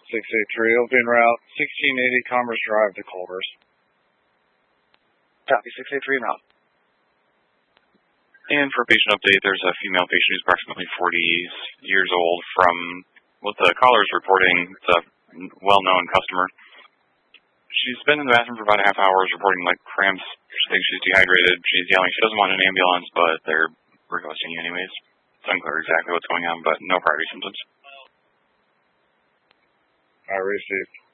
683, open route 1680 Commerce Drive to Culver's. Copy, 683 now. And for a patient update, there's a female patient who's approximately 40 years old from what the caller is reporting. It's a well-known customer. She's been in the bathroom for about a half hour, reporting like cramps. She thinks she's dehydrated. She's yelling she doesn't want an ambulance, but they're requesting you anyways. It's unclear exactly what's going on, but no priority symptoms. I received.